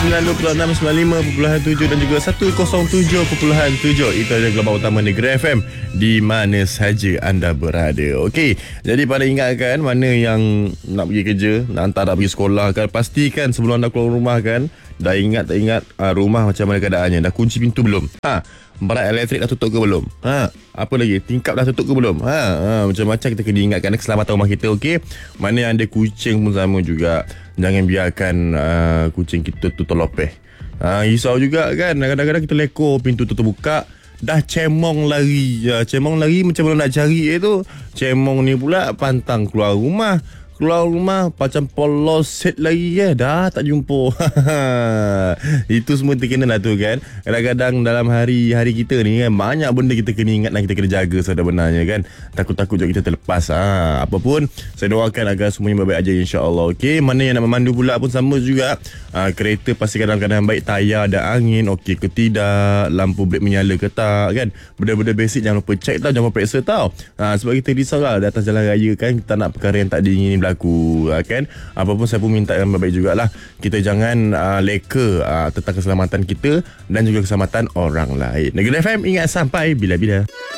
92.6, 95.7 dan juga 107.7. Itu adalah gelombang utama Negeri FM di mana saja anda berada. Okey, jadi pada ingatkan mana yang nak pergi kerja, nak hantar nak pergi sekolah kan, pastikan sebelum anda keluar rumah kan, dah ingat tak ingat rumah macam mana keadaannya, dah kunci pintu belum? Barat elektrik dah tutup ke belum? Apa lagi? Tingkap dah tutup ke belum? Macam-macam kita kena ingatkan keselamatan rumah kita. Okey, mana yang ada kucing pun sama juga. Jangan biarkan kucing kita tu terlopeh. Risau juga kan. Kadang-kadang kita lekor, pintu tu terbuka, dah cemong lari. Cemong lari macam mana nak cari tu. Cemong ni pula pantang keluar rumah. Keluar rumah macam polos set lagi dah tak jumpa. Itu semua terkena lah tu kan. Kadang-kadang dalam hari-hari kita ni kan, banyak benda kita kena ingat dan kita kena jaga sebenarnya kan. Takut-takut juga kita terlepas. Apa pun saya doakan agar semuanya baik-baik aja, insya-Allah. Okey, mana yang nak memandu pula pun sama juga. Kereta pastikan dalam keadaan baik, tayar ada angin okey ke tidak, lampu brek menyala ke tak kan. Benda-benda basic jangan lupa check tau, jangan periksa tau. Sebab kita risau lah di atas jalan raya kan, kita nak perkara yang tak diingini berlaku kan. Apa pun saya pun minta yang baik jugalah. Kita jangan leka tentang keselamatan kita dan juga keselamatan orang lain. Negeri FM, ingat sampai bila-bila.